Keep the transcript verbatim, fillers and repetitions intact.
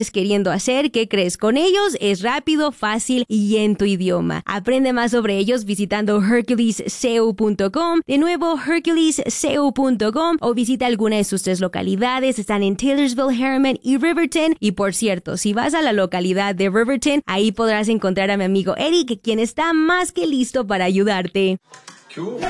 queriendo hacer. ¿Qué crees? Con ellos es rápido, fácil y en tu idioma. Aprende más sobre ellos visitando hercules c u punto com. De nuevo, hercules c u punto com, o visita alguna de sus tres localidades. Están en Taylorsville, Harriman y Riverton. Y por cierto, si vas a la localidad de Riverton, ahí podrás encontrar a mi amigo Eric, quien está más que listo para ayudarte. Cool.